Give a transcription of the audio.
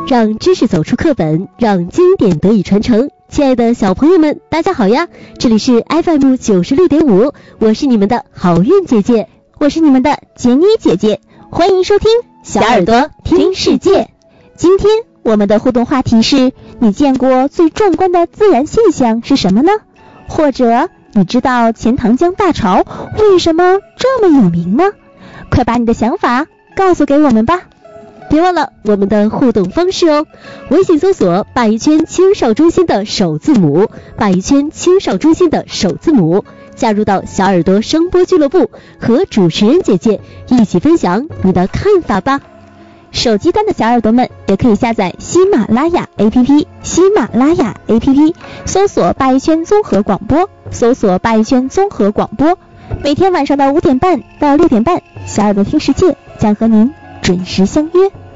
让知识走出课本，让经典得以传承。亲爱的小朋友们，大家好呀！这里是 FM 96.5，我是你们的好运姐姐， 我是你们的杰妮姐姐，欢迎收听小耳朵听世界。 今天我们的互动话题是：你见过最壮观的自然现象是什么呢？或者你知道钱塘江大潮为什么这么有名呢？快把你的想法告诉给我们吧。 别忘了我们的互动方式哦，微信搜索鲅鱼圈青少中心的首字母，鲅鱼圈青少中心的首字母，加入到小耳朵声波俱乐部，和主持人姐姐一起分享你的看法吧。 手机端的小耳朵们也可以下载喜马拉雅 APP， 喜马拉雅 APP 搜索鲅鱼圈综合广播，搜索鲅鱼圈综合广播，每天晚上的5点半到6点半，小耳朵听世界将和您准时相约。